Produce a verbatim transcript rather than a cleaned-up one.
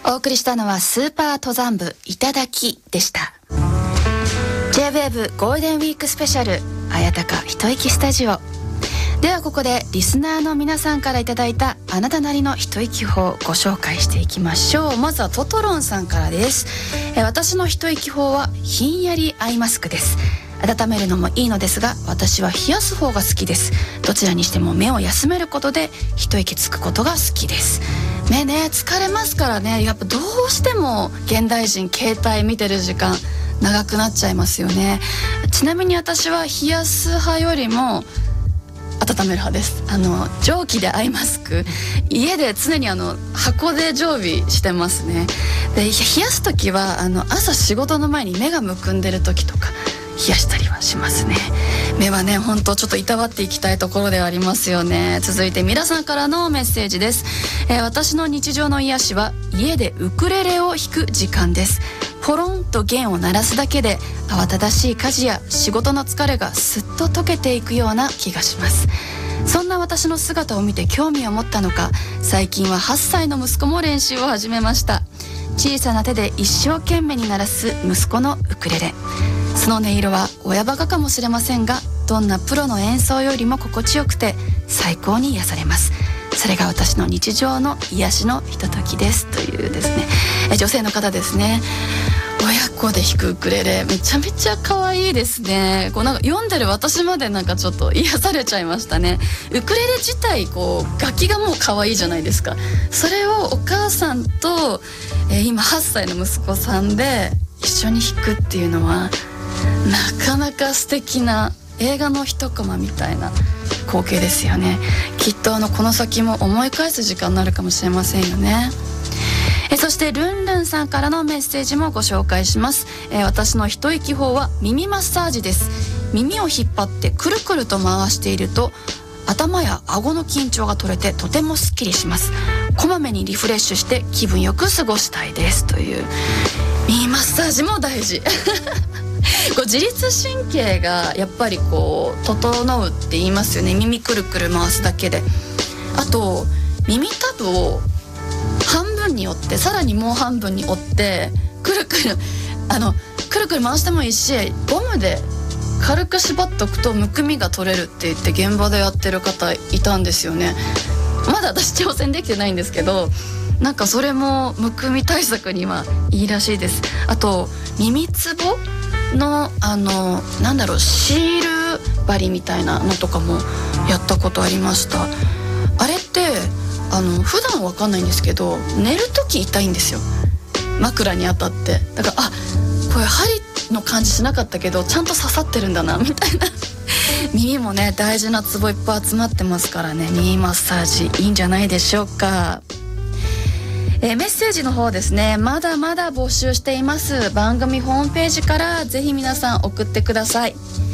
お送りしたのはスーパー登山部いただきでした。 ジェイウェーブ ゴールデンウィークスペシャル綾鷹一息スタジオでは、ここでリスナーの皆さんからいただいたあなたなりの一息法をご紹介していきましょう。まずはトトロンさんからです。え私の一息法はひんやりアイマスクです。温めるのもいいのですが、私は冷やす方が好きです。どちらにしても目を休めることで一息つくことが好きです。目ね、疲れますからね。やっぱどうしても現代人携帯見てる時間長くなっちゃいますよね。ちなみに私は冷やす派よりも温める派です。あの蒸気でアイマスク、家で常にあの箱で常備してますね。で、冷やす時はあの朝仕事の前に目がむくんでる時とか冷やしたりはしますね。目はね、本当ちょっといたわっていきたいところではありますよね。続いて皆さんからのメッセージです。えー、私の日常の癒しは家でウクレレを弾く時間です。ポロンと弦を鳴らすだけで慌ただしい家事や仕事の疲れがすっと溶けていくような気がします。そんな私の姿を見て興味を持ったのか、最近ははっさいの息子も練習を始めました。小さな手で一生懸命に鳴らす息子のウクレレ、その音色は親バカかもしれませんが、どんなプロの演奏よりも心地よくて最高に癒されます。それが私の日常の癒しのひとときですというですね、え女性の方ですね。親子で弾くウクレレ、めちゃめちゃ可愛いですね。こうなんか読んでる私までなんかちょっと癒されちゃいましたね。ウクレレ自体こう楽器がもう可愛いじゃないですか。それをお母さんと、えー、今はっさいの息子さんで一緒に弾くっていうのはなかなか素敵な映画の一コマみたいな光景ですよね。きっとあのこの先も思い返す時間になるかもしれませんよね。えそしてルンルンさんからのメッセージもご紹介します。え私の一息法は耳マッサージです。耳を引っ張ってくるくると回していると頭や顎の緊張が取れてとてもすっきりします。こまめにリフレッシュして気分よく過ごしたいですという。耳マッサージも大事こう自律神経がやっぱりこう整うって言いますよね。耳くるくる回すだけで。あと耳たぶを半分に折ってさらにもう半分に折ってくるくるあのくるくる回してもいいし、ゴムで軽く縛っとくとむくみが取れるって言って現場でやってる方いたんですよね。まだ私挑戦できてないんですけど、なんかそれもむくみ対策にはいいらしいです。あと耳つぼのあのなんだろうシール針みたいなのとかもやったことありました。あれってあの普段わかんないんですけど寝るとき痛いんですよ、枕に当たって。だからあこれ針の感じしなかったけどちゃんと刺さってるんだなみたいな耳もね大事なツボいっぱい集まってますからね、耳マッサージいいんじゃないでしょうか。えー、メッセージの方ですね、まだまだ募集しています。番組ホームページからぜひ皆さん送ってください。